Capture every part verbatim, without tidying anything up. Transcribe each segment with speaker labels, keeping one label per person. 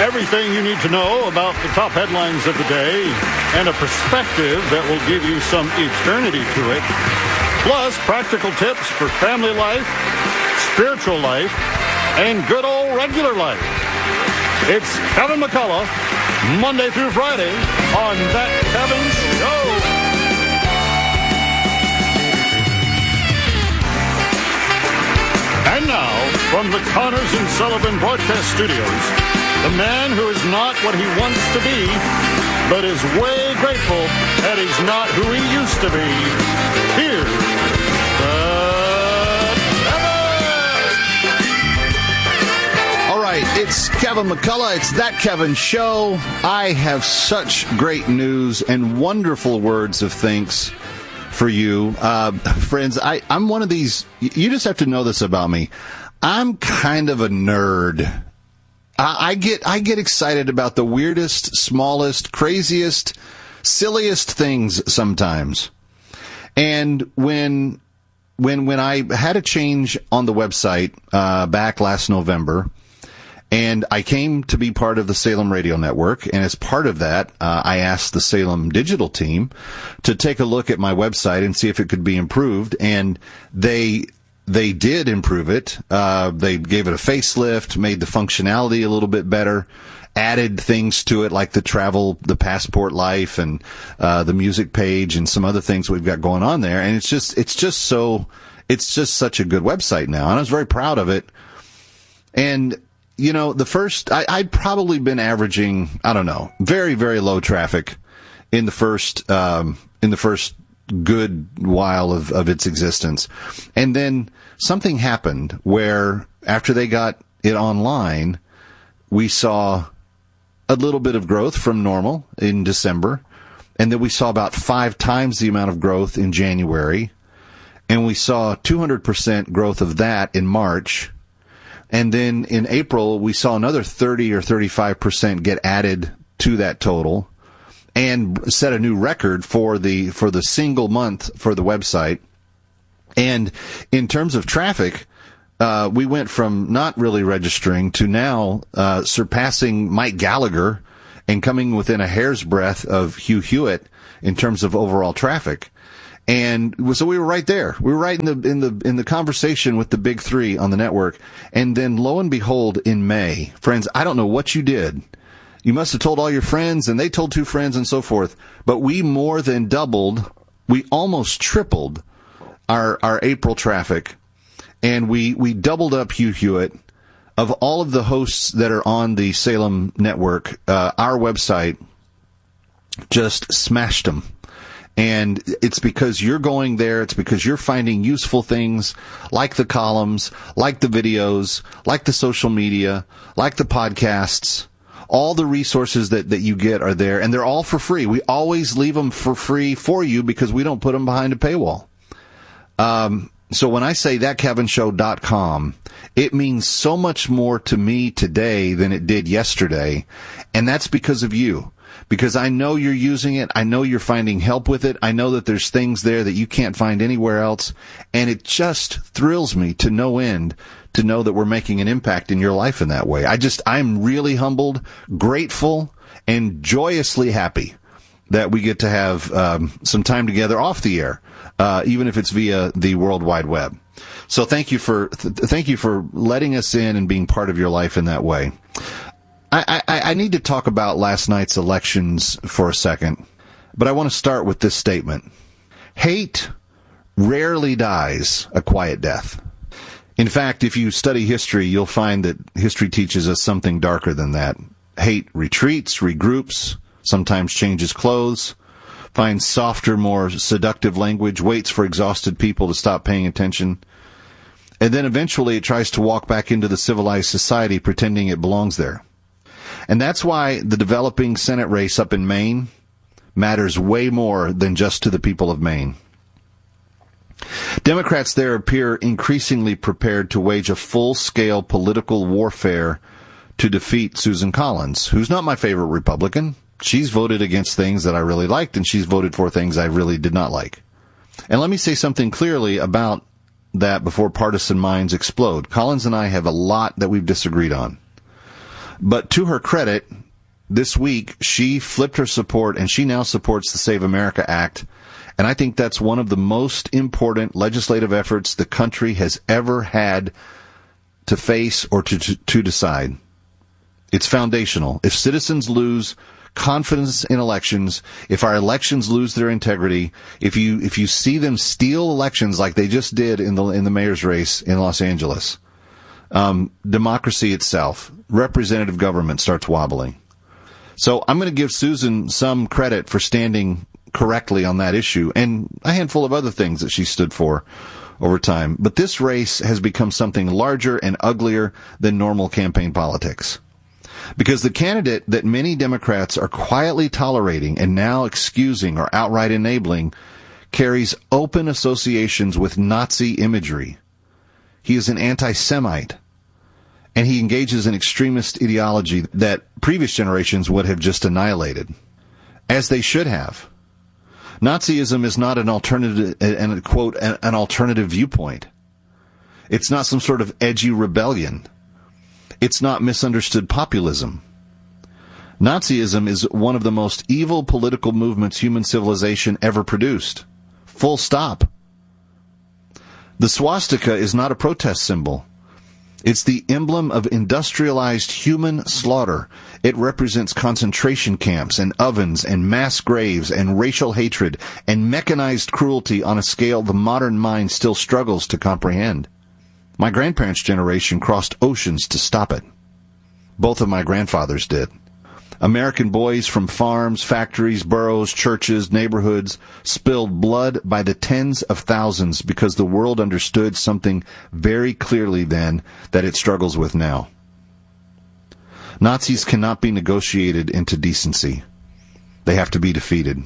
Speaker 1: Everything you need to know about the top headlines of the day and a perspective that will give you some eternity to it. Plus, practical tips for family life, spiritual life, and good old regular life. It's Kevin McCullough, Monday through Friday on That Kevin Show. And now, from the Connors and Sullivan Broadcast Studios, the man who is not what he wants to be, but is way grateful that he's not who he used to be. Here's the Kevin!
Speaker 2: All right, it's Kevin McCullough. It's That Kevin Show. I have such great news and wonderful words of thanks for you. Uh, friends, I, I'm one of these, you just have to know this about me. I'm kind of a nerd. I get I get excited about the weirdest, smallest, craziest, silliest things sometimes. And when when when I had a change on the website uh, back last November, and I came to be part of the Salem Radio Network, and as part of that, uh, I asked the Salem Digital team to take a look at my website and see if it could be improved, and they They did improve it. Uh, they gave it a facelift, made the functionality a little bit better, added things to it like the travel, the passport life, and uh, the music page, and some other things we've got going on there. And it's just, it's just so, it's just such a good website now. And I was very proud of it. And you know, the first, I, I'd probably been averaging, I don't know, very, very low traffic in the first, um, in the first. good while of, of its existence. And then something happened where after they got it online, we saw a little bit of growth from normal in December. And then we saw about five times the amount of growth in January. And we saw two hundred percent growth of that in March. And then in April, we saw another thirty or thirty-five percent get added to that total, and set a new record for the for the single month for the website. And in terms of traffic, uh, we went from not really registering to now uh, surpassing Mike Gallagher and coming within a hair's breadth of Hugh Hewitt in terms of overall traffic. And so we were right there. We were right in the in the in the conversation with the big three on the network. And then lo and behold, in May, friends, I don't know what you did. You must have told all your friends, and they told two friends, and so forth. But we more than doubled, we almost tripled our our April traffic, and we, we doubled up Hugh Hewitt. Of all of the hosts that are on the Salem network, uh, our website just smashed them. And it's because you're going there. It's because you're finding useful things like the columns, like the videos, like the social media, like the podcasts. All the resources that, that you get are there, and they're all for free. We always leave them for free for you because we don't put them behind a paywall. Um, so when I say that kevin show dot com, it means so much more to me today than it did yesterday, and that's because of you. Because I know you're using it. I know you're finding help with it. I know that there's things there that you can't find anywhere else, and it just thrills me to no end to know that we're making an impact in your life in that way. I just, I'm really humbled, grateful, and joyously happy that we get to have um, some time together off the air, uh, even if it's via the World Wide Web. So thank you for th- thank you for letting us in and being part of your life in that way. I, I, I need to talk about last night's elections for a second, but I want to start with this statement. Hate rarely dies a quiet death. In fact, if you study history, you'll find that history teaches us something darker than that. Hate retreats, regroups, sometimes changes clothes, finds softer, more seductive language, waits for exhausted people to stop paying attention, and then eventually it tries to walk back into the civilized society pretending it belongs there. And that's why the developing Senate race up in Maine matters way more than just to the people of Maine. Democrats there appear increasingly prepared to wage a full-scale political warfare to defeat Susan Collins, who's not my favorite Republican. She's voted against things that I really liked, and she's voted for things I really did not like. And let me say something clearly about that before partisan minds explode. Collins and I have a lot that we've disagreed on. But to her credit, this week she flipped her support and she now supports the Save America Act. And I think that's one of the most important legislative efforts the country has ever had to face or to, to, to decide. It's foundational. If citizens lose confidence in elections, if our elections lose their integrity, if you if you see them steal elections like they just did in the in the mayor's race in Los Angeles, um, democracy itself, representative government starts wobbling. So I'm going to give Susan some credit for standing correctly on that issue and a handful of other things that she stood for over time. But this race has become something larger and uglier than normal campaign politics. Because the candidate that many Democrats are quietly tolerating and now excusing or outright enabling carries open associations with Nazi imagery. He is an anti-Semite, and he engages in extremist ideology that previous generations would have just annihilated, as they should have. Nazism is not an alternative, and quote, an alternative viewpoint. It's not some sort of edgy rebellion. It's not misunderstood populism. Nazism is one of the most evil political movements human civilization ever produced. Full stop. The swastika is not a protest symbol. It's the emblem of industrialized human slaughter. It represents concentration camps and ovens and mass graves and racial hatred and mechanized cruelty on a scale the modern mind still struggles to comprehend. My grandparents' generation crossed oceans to stop it. Both of my grandfathers did. American boys from farms, factories, boroughs, churches, neighborhoods spilled blood by the tens of thousands because the world understood something very clearly then that it struggles with now. Nazis cannot be negotiated into decency. They have to be defeated.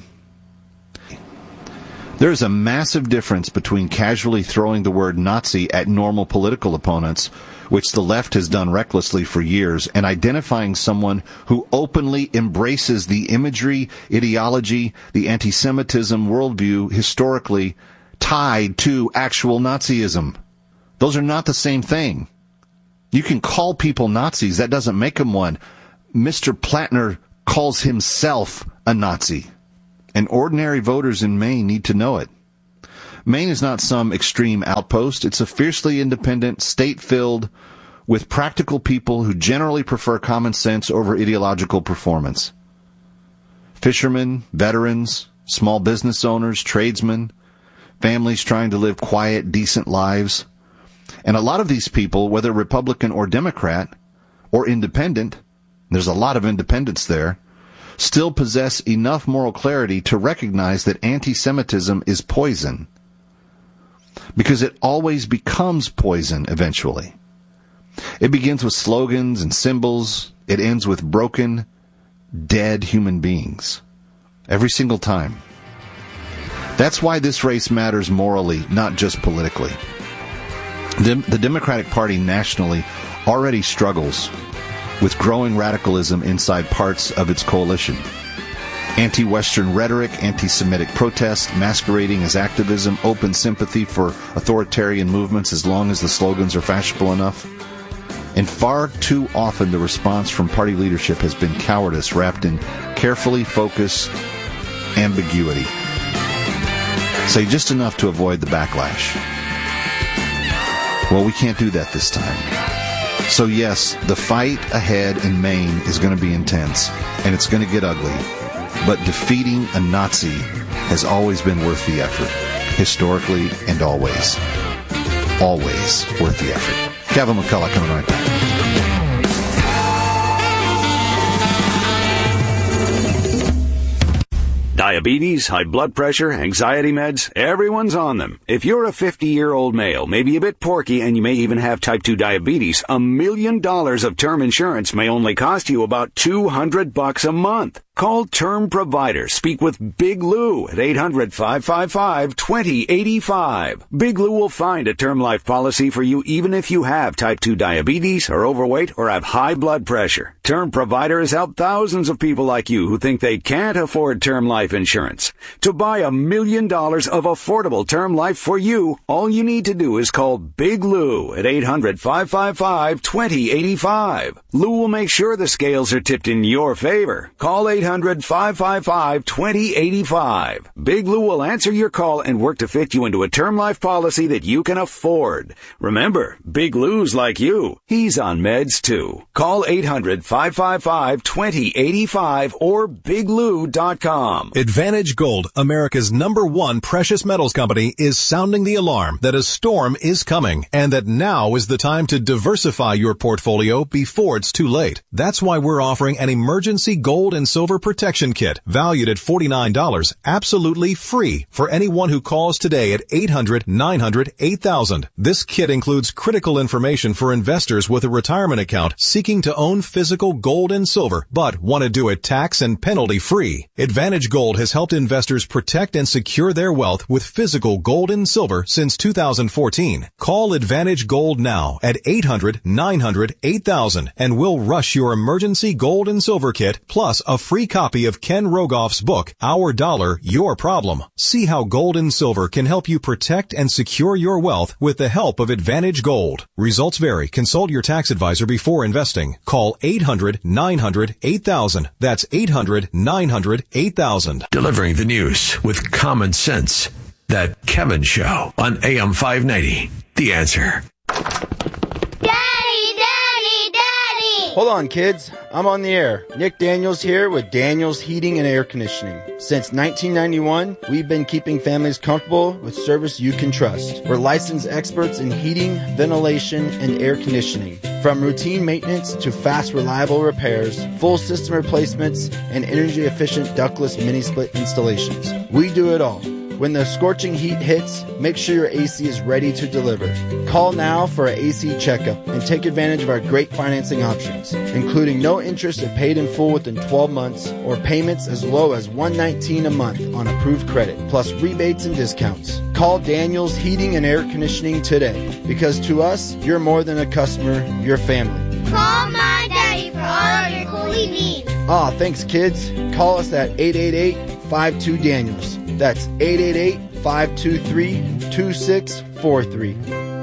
Speaker 2: There is a massive difference between casually throwing the word Nazi at normal political opponents, which the left has done recklessly for years, and identifying someone who openly embraces the imagery, ideology, the anti-Semitism worldview historically tied to actual Nazism. Those are not the same thing. You can call people Nazis. That doesn't make them one. Mister Plattner calls himself a Nazi. And ordinary voters in Maine need to know it. Maine is not some extreme outpost. It's a fiercely independent state filled with practical people who generally prefer common sense over ideological performance. Fishermen, veterans, small business owners, tradesmen, families trying to live quiet, decent lives. And a lot of these people, whether Republican or Democrat or independent, there's a lot of independents there, still possess enough moral clarity to recognize that anti-Semitism is poison. Because it always becomes poison eventually. It begins with slogans and symbols. It ends with broken, dead human beings. Every single time. That's why this race matters morally, not just politically. The, the Democratic Party nationally already struggles with growing radicalism inside parts of its coalition. Anti-Western rhetoric, anti-Semitic protest, masquerading as activism, open sympathy for authoritarian movements as long as the slogans are fashionable enough. And far too often the response from party leadership has been cowardice wrapped in carefully focused ambiguity. Say just enough to avoid the backlash. Well, we can't do that this time. So yes, the fight ahead in Maine is going to be intense, and it's going to get ugly. But defeating a Nazi has always been worth the effort, historically and always. Always worth the effort. Kevin McCullough coming right back.
Speaker 3: Diabetes, high blood pressure, anxiety meds, everyone's on them. If you're a fifty-year-old male, maybe a bit porky, and you may even have type two diabetes, a million dollars of term insurance may only cost you about two hundred bucks a month. Call Term Provider. Speak with Big Lou at eight hundred, five five five, two zero eight five. Big Lou will find a term life policy for you even if you have type two diabetes, are overweight, or have high blood pressure. Term Provider has helped thousands of people like you who think they can't afford term life insurance. To buy a million dollars of affordable term life for you, all you need to do is call Big Lou at eight hundred, five five five, two zero eight five. Lou will make sure the scales are tipped in your favor. Call eight hundred, five five five, two zero eight five. Big Lou will answer your call and work to fit you into a term life policy that you can afford. Remember, Big Lou's like you. He's on meds too. Call eight hundred, five five five, two zero eight five or big lou dot com.
Speaker 4: Advantage Gold, America's number one precious metals company, is sounding the alarm that a storm is coming and that now is the time to diversify your portfolio before it's too late. That's why we're offering an emergency gold and silver protection kit valued at forty-nine dollars, absolutely free for anyone who calls today at eight hundred, nine hundred, eight thousand. This kit includes critical information for investors with a retirement account seeking to own physical gold and silver, but want to do it tax and penalty free. Advantage Gold has helped investors protect and secure their wealth with physical gold and silver since two thousand fourteen. Call Advantage Gold now at eight hundred, nine hundred, eight thousand and we'll rush your emergency gold and silver kit plus a free copy of Ken Rogoff's book, Our Dollar, Your Problem. See how gold and silver can help you protect and secure your wealth with the help of Advantage Gold. Results vary. Consult your tax advisor before investing. Call eight hundred, nine hundred, eight thousand. That's eight hundred, nine hundred, eight thousand.
Speaker 5: Delivering the news with common sense. That Kevin Show on A M five ninety. The Answer.
Speaker 6: Daddy, Daddy, Daddy!
Speaker 7: Hold on, kids. I'm on the air. Nick Daniels here with Daniels Heating and Air Conditioning. Since nineteen ninety-one, we've been keeping families comfortable with service you can trust. We're licensed experts in heating, ventilation, and air conditioning. From routine maintenance to fast, reliable repairs, full system replacements, and energy-efficient ductless mini-split installations. We do it all. When the scorching heat hits, make sure your A C is ready to deliver. Call now for an A C checkup and take advantage of our great financing options, including no interest if paid in full within twelve months or payments as low as one hundred nineteen dollars a month on approved credit, plus rebates and discounts. Call Daniels Heating and Air Conditioning today, because to us, you're more than a customer, you're family.
Speaker 6: Call my daddy for all of your cooling needs.
Speaker 7: Ah, thanks, kids. Call us at eight eight eight, five two, Daniels. That's eight eight eight, five two three, two six four three.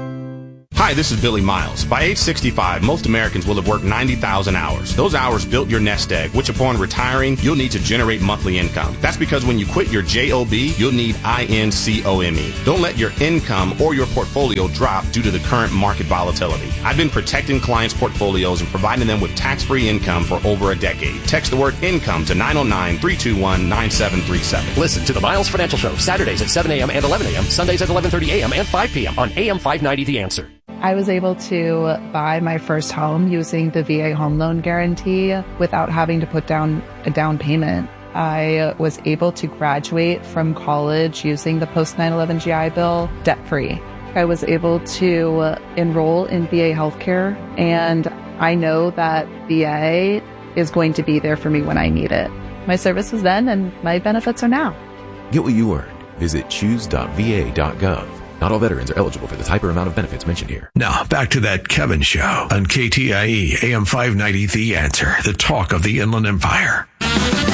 Speaker 8: Hi, this is Billy Miles. By age sixty-five, most Americans will have worked ninety thousand hours. Those hours built your nest egg, which upon retiring, you'll need to generate monthly income. That's because when you quit your job, you'll need income. Don't let your income or your portfolio drop due to the current market volatility. I've been protecting clients' portfolios and providing them with tax-free income for over a decade. Text the word income to nine oh nine, three two one, nine seven three seven.
Speaker 9: Listen to the Miles Financial Show, Saturdays at seven a.m. and eleven a.m., Sundays at eleven thirty a.m. and five p.m. on A M five ninety The Answer.
Speaker 10: I was able to buy my first home using the V A home loan guarantee without having to put down a down payment. I was able to graduate from college using the post nine eleven G I Bill debt-free. I was able to enroll in V A healthcare, and I know that V A is going to be there for me when I need it. My service was then, and my benefits are now.
Speaker 11: Get what you earned. Visit choose dot v a dot gov. Not all veterans are eligible for the type or amount of benefits mentioned here.
Speaker 5: Now, back to That Kevin Show on K T I E, A M five ninety The Answer, the talk of the Inland Empire.